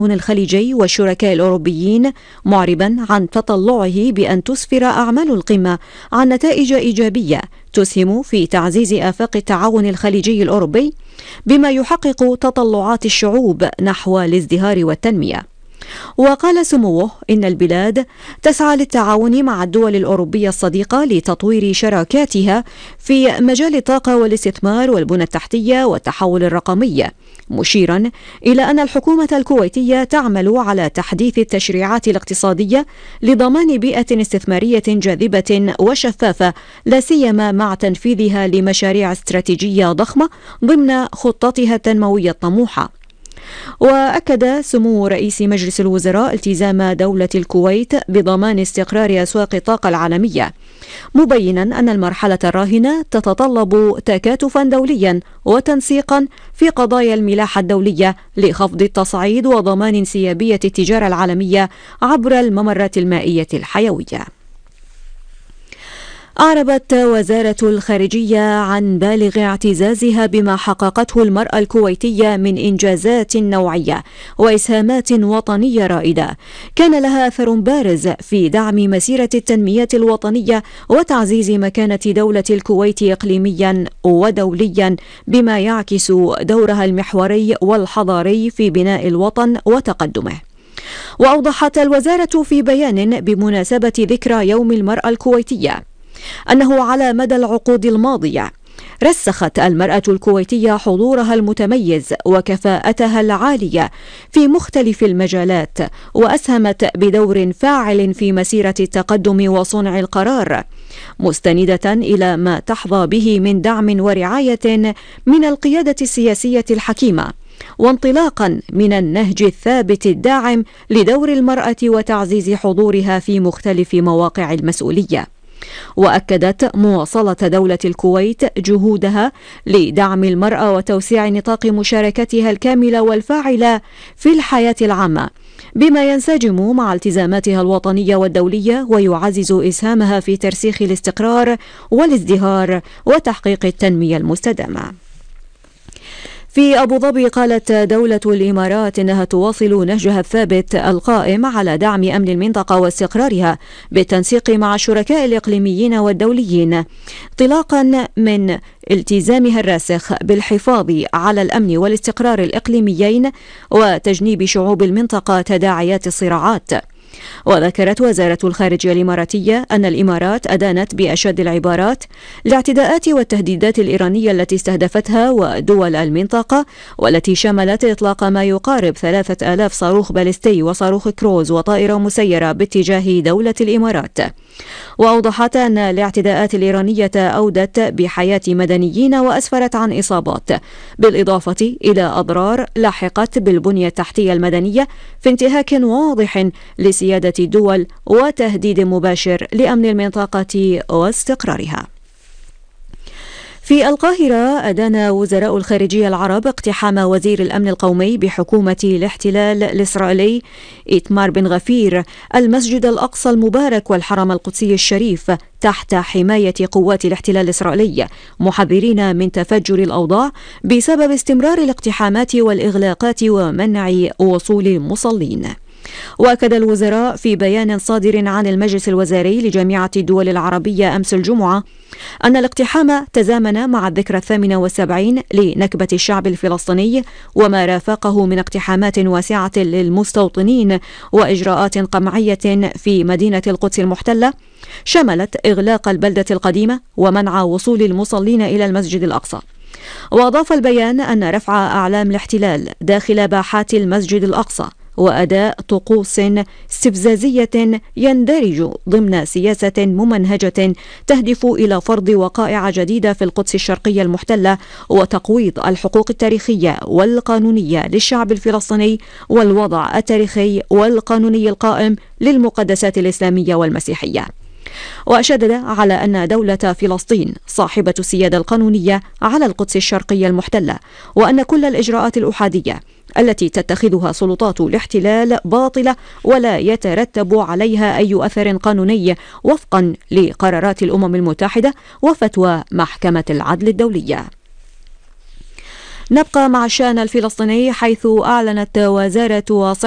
الخليجي والشركاء الأوروبيين، معربا عن تطلعه بأن تسفر أعمال القمة عن نتائج إيجابية تسهم في تعزيز آفاق التعاون الخليجي الأوروبي، بما يحقق تطلعات الشعوب نحو الازدهار والتنمية. وقال سموه إن البلاد تسعى للتعاون مع الدول الأوروبية الصديقة لتطوير شراكاتها في مجال الطاقة والاستثمار والبنى التحتية والتحول الرقمي، مشيرا إلى أن الحكومة الكويتية تعمل على تحديث التشريعات الاقتصادية لضمان بيئة استثمارية جاذبة وشفافة، لا سيما مع تنفيذها لمشاريع استراتيجية ضخمة ضمن خطتها التنموية الطموحة. وأكد سمو رئيس مجلس الوزراء التزام دولة الكويت بضمان استقرار أسواق الطاقة العالمية، مبينا أن المرحلة الراهنة تتطلب تكاتفا دوليا وتنسيقا في قضايا الملاحة الدولية لخفض التصعيد وضمان انسيابية التجارة العالمية عبر الممرات المائية الحيوية. أعربت وزارة الخارجية عن بالغ اعتزازها بما حققته المرأة الكويتية من إنجازات نوعية وإسهامات وطنية رائدة كان لها أثر بارز في دعم مسيرة التنمية الوطنية وتعزيز مكانة دولة الكويت إقليميا ودوليا، بما يعكس دورها المحوري والحضاري في بناء الوطن وتقدمه. وأوضحت الوزارة في بيان بمناسبة ذكرى يوم المرأة الكويتية أنه على مدى العقود الماضية رسخت المرأة الكويتية حضورها المتميز وكفاءتها العالية في مختلف المجالات، وأسهمت بدور فاعل في مسيرة التقدم وصنع القرار، مستندة إلى ما تحظى به من دعم ورعاية من القيادة السياسية الحكيمة، وانطلاقا من النهج الثابت الداعم لدور المرأة وتعزيز حضورها في مختلف مواقع المسؤولية. وأكدت مواصلة دولة الكويت جهودها لدعم المرأة وتوسيع نطاق مشاركتها الكاملة والفاعلة في الحياة العامة، بما ينسجم مع التزاماتها الوطنية والدولية ويعزز إسهامها في ترسيخ الاستقرار والازدهار وتحقيق التنمية المستدامة. في أبو ظبي قالت دولة الإمارات إنها تواصل نهجها الثابت القائم على دعم أمن المنطقة واستقرارها بالتنسيق مع الشركاء الإقليميين والدوليين، انطلاقا من التزامها الراسخ بالحفاظ على الأمن والاستقرار الإقليميين وتجنيب شعوب المنطقة تداعيات الصراعات. وذكرت وزارة الخارجية الإماراتية أن الإمارات أدانت بأشد العبارات الاعتداءات والتهديدات الإيرانية التي استهدفتها ودول المنطقة، والتي شملت إطلاق ما يقارب 3000 صاروخ باليستي وصاروخ كروز وطائرة مسيرة باتجاه دولة الإمارات. وأوضحت أن الاعتداءات الإيرانية أودت بحياة مدنيين وأسفرت عن إصابات، بالإضافة إلى أضرار لاحقت بالبنية التحتية المدنية في انتهاك واضح لسيادة الدول وتهديد مباشر لأمن المنطقة واستقرارها. في القاهرة أدان وزراء الخارجية العرب اقتحام وزير الأمن القومي بحكومة الاحتلال الإسرائيلي إيتمار بن غفير المسجد الأقصى المبارك والحرم القدسي الشريف تحت حماية قوات الاحتلال الإسرائيلي، محذرين من تفجر الأوضاع بسبب استمرار الاقتحامات والإغلاقات ومنع وصول المصلين. وأكد الوزراء في بيان صادر عن المجلس الوزاري لجامعة الدول العربية أمس الجمعة أن الاقتحام تزامن مع الذكرى 78 لنكبة الشعب الفلسطيني وما رافقه من اقتحامات واسعة للمستوطنين وإجراءات قمعية في مدينة القدس المحتلة، شملت إغلاق البلدة القديمة ومنع وصول المصلين إلى المسجد الأقصى. وأضاف البيان أن رفع أعلام الاحتلال داخل باحات المسجد الأقصى وأداء طقوس استفزازية يندرج ضمن سياسة ممنهجة تهدف إلى فرض وقائع جديدة في القدس الشرقية المحتلة وتقويض الحقوق التاريخية والقانونية للشعب الفلسطيني والوضع التاريخي والقانوني القائم للمقدسات الإسلامية والمسيحية. وأشدد على أن دولة فلسطين صاحبة السيادة القانونية على القدس الشرقية المحتلة، وأن كل الإجراءات الأحادية التي تتخذها سلطات الاحتلال باطلة ولا يترتب عليها أي أثر قانوني وفقا لقرارات الأمم المتحدة وفتوى محكمة العدل الدولية. نبقى مع الشأن الفلسطيني، حيث أعلنت وزارة